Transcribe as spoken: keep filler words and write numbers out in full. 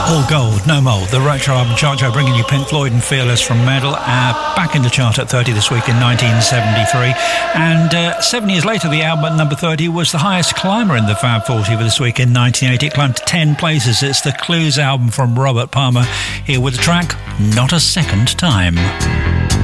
All Gold, No Mold, the retro album chart show bringing you Pink Floyd and Fearless from Meddle, uh, back in the chart at thirty this week in nineteen seventy-three. And uh, seven years later, the album at number thirty was the highest climber in the Fab forty for this week in nineteen eighty. It climbed to ten places. It's the Clues album from Robert Palmer, here with the track Not a Second Time.